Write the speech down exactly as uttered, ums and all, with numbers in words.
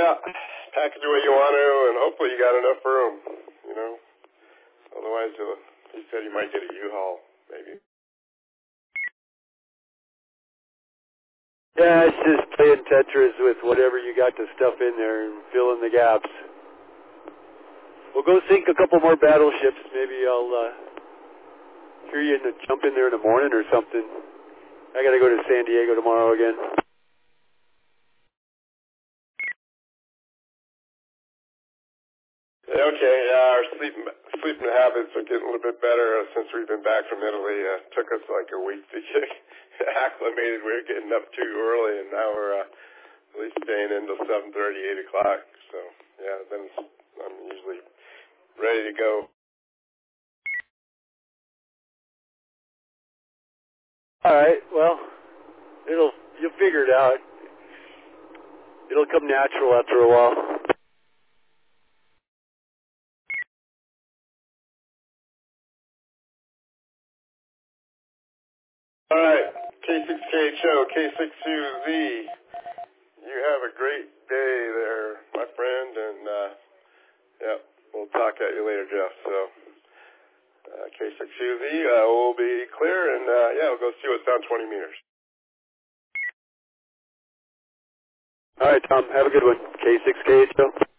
Yeah, package the way you want to, and hopefully you got enough room, you know. Otherwise, uh, he said you might get a U-Haul, maybe. Yeah, it's just playing Tetris with whatever you got to stuff in there and fill in the gaps. We'll go sink a couple more battleships. Maybe I'll uh, hear you in the, jump in there in the morning or something. I got to go to San Diego tomorrow again. Yeah, okay, yeah, our sleeping, sleeping habits are getting a little bit better uh, since we've been back from Italy. It uh, took us like a week to get acclimated. We were getting up too early, and now we're uh, at least staying in until seven thirty, eight o'clock. So, yeah, then I'm usually ready to go. All right, well, it'll you'll figure it out. It'll come natural after a while. All right, K six K H O, K six U Z, you have a great day there, my friend, and, uh, yeah, we'll talk at you later, Jeff. So, uh, K six U Z uh, will be clear, and, uh, yeah, we'll go see what's down twenty meters. All right, Tom, have a good one. K six K H O.